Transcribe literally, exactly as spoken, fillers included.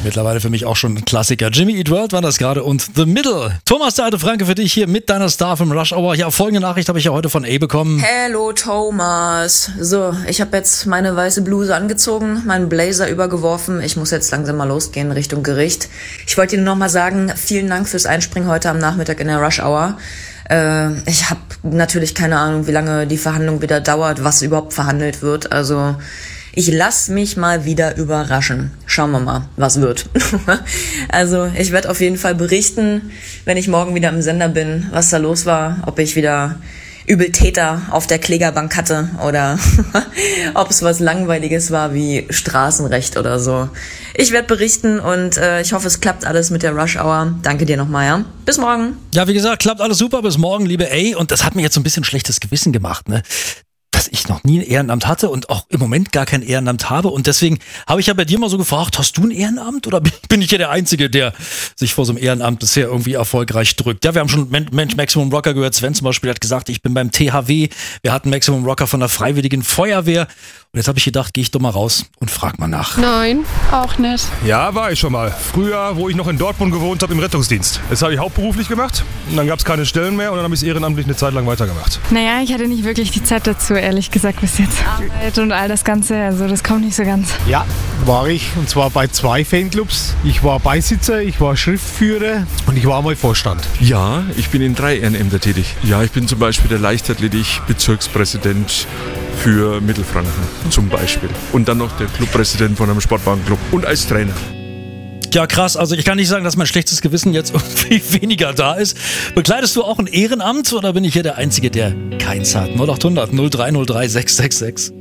mittlerweile für mich auch schon ein Klassiker. Jimmy Eat World war das gerade und The Middle. Thomas, der alte Franke, für dich hier mit deiner Star vom Rush Hour. Ja, folgende Nachricht habe ich ja heute von A bekommen. Hello Thomas. So, ich habe jetzt meine weiße Bluse angezogen, meinen Blazer übergeworfen. Ich muss jetzt langsam mal losgehen Richtung Gericht. Ich wollte dir nur noch mal sagen, vielen Dank fürs Einspringen heute am Nachmittag in der Rush Hour. Äh, ich habe natürlich keine Ahnung, wie lange die Verhandlung wieder dauert, was überhaupt verhandelt wird. Also ich lass mich mal wieder überraschen. Schauen wir mal, was wird. Also ich werde auf jeden Fall berichten, wenn ich morgen wieder im Sender bin, was da los war, ob ich wieder Übeltäter auf der Klägerbank hatte oder ob es was Langweiliges war wie Straßenrecht oder so. Ich werde berichten und äh, ich hoffe, es klappt alles mit der Rush Hour. Danke dir nochmal, ja. Bis morgen. Ja, wie gesagt, klappt alles super. Bis morgen, liebe A. Und das hat mir jetzt so ein bisschen schlechtes Gewissen gemacht, ne? Dass ich noch nie ein Ehrenamt hatte und auch im Moment gar kein Ehrenamt habe. Und deswegen habe ich ja bei dir mal so gefragt, hast du ein Ehrenamt oder bin ich hier der Einzige, der sich vor so einem Ehrenamt bisher irgendwie erfolgreich drückt? Ja, wir haben schon Mensch Maximum Rocker gehört. Sven zum Beispiel hat gesagt, ich bin beim T H W. Wir hatten Maximum Rocker von der Freiwilligen Feuerwehr. Und jetzt habe ich gedacht, gehe ich doch mal raus und frag mal nach. Nein, auch nicht. Ja, war ich schon mal. Früher, wo ich noch in Dortmund gewohnt habe, im Rettungsdienst. Das habe ich hauptberuflich gemacht. Und dann gab es keine Stellen mehr und dann habe ich es ehrenamtlich eine Zeit lang weitergemacht. Naja, ich hatte nicht wirklich die Zeit dazu, ehrlich gesagt, bis jetzt. Arbeit und all das Ganze, also das kommt nicht so ganz. Ja, war ich. Und zwar bei zwei Fanclubs. Ich war Beisitzer, ich war Schriftführer und ich war mal Vorstand. Ja, ich bin in drei Ehrenämter tätig. Ja, ich bin zum Beispiel der Leichtathletik-Bezirkspräsident für Mittelfranken zum Beispiel. Und dann noch der Clubpräsident von einem Sportwagenclub und als Trainer. Ja, krass. Also ich kann nicht sagen, dass mein schlechtes Gewissen jetzt irgendwie weniger da ist. Bekleidest du auch ein Ehrenamt oder bin ich hier der Einzige, der keins hat? null acht hundert null drei null drei sechs sechs sechs.